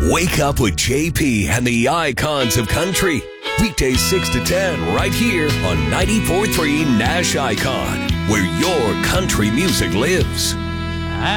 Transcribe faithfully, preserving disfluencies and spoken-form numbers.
Wake up with J P and the Icons of Country. Weekdays six to ten right here on ninety-four point three Nash Icon, where your country music lives.